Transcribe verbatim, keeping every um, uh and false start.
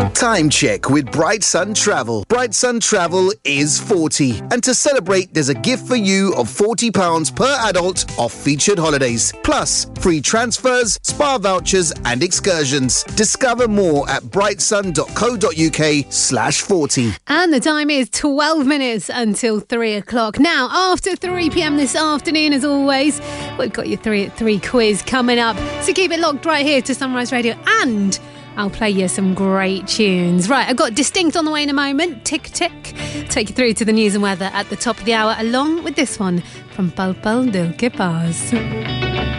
Time check with Bright Sun Travel. Bright Sun Travel is forty. And to celebrate, there's a gift for you of forty pounds per adult off featured holidays. Plus, free transfers, spa vouchers and excursions. Discover more at brightsun.co.uk slash 40. And the time is twelve minutes until three o'clock. Now, after three p.m. this afternoon, as always, we've got your three at three quiz coming up. So keep it locked right here to Sunrise Radio, and I'll play you some great tunes. Right, I've got Distinct on the way in a moment. Tick, tick. Take you through to the news and weather at the top of the hour, along with this one from Pal Pal Del Que Paz.